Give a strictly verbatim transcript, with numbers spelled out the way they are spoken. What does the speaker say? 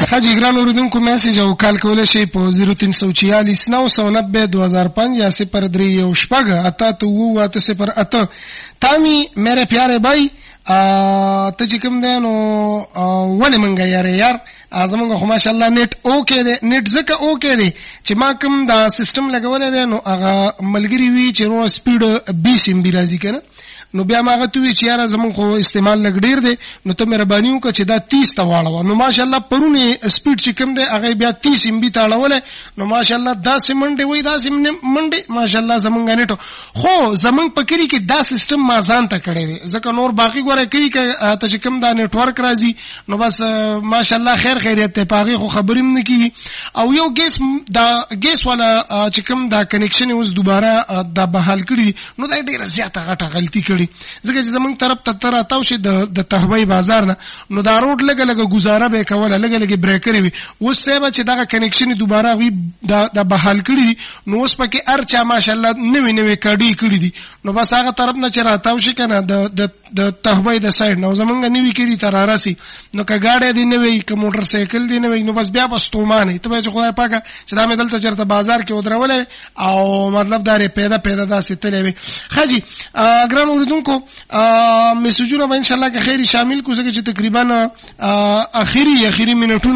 حاجی ګران اوریدونکو میسج او کال کولای شي په صفر تین سو چوالیس نو سو نوے دو ہزار پانچ یا صفر درې یو شپږ اته تو وو اته صفر اته. تامی میرے پیارے بھائی ته چې کوم دی نو ولې منګه یاره یار زمونږ خو ماشاءالله نیټ اوکې دی، نیټ ځکه اوکې دی چې ما کوم دا سیستم لګولی دی نو هغه ملګري وي چې رو سپیډ بیس ام بي راځي که نه، نو بیا ما هغه ته ووایي چې یاره زمونږ خو استعمال لږ ډېر دی نو ته مهرباني وکړه چې دا تیس ته واړوه. نو ماشاءالله پرون یې سپیډ چې کوم دی هغه بیا تیس ام بي ته اړولی، نو ماشاءالله داسې منډې وایي داسې منډې ماشاءالله زمونږ نیټ. خو زمونږ په کلي کې دا سیستم ما ځان ته کړی دی، ځکه نور باقي ګوره کلي کې ته چې کوم دا نیټورک راځي نو بس ماشاءالله خیر خیریت دی، په هغې خو خبرې هم نه کېږي. او یو ګیس دا ګیس والا چې کوم دا کنیکشن یې اوس دوباره دا بحال کړي نو دا ډېره زیاته غټه غلطي کړې، ځکه چې زمونږ طرف ته ته راتاو شي د تهوی بازار نه نو دا روډ لږه لږه ګزاره به یې کوله، لږه لږې بریکرې وي. اوس صاحبه چې دغه کنیکشن یې دوباره هغوی دا بحال کړي دي نو اوس پکې هر چا ماشاءالله نوې نوې کډې کړي دي، نو بس هغه طرف نه چې راتاو شي که نه د تهوی د سایډ نه زمونږ نوي کلي ته رارسي نو که ګاډی دی نوی که موټر سایکل دی نوی نو بس بیا به ستومانې ته به چې خدای پاکه چې دا مې دلته چېرته بازار کې ودرولی او مطلب دا پیدا پیدا داسې تللی وي. ښه جي ګران اورېدونکو میسجونه به انشاءالله که خیر شامل کو ځکه چې تقریبا اخري اخري منټونه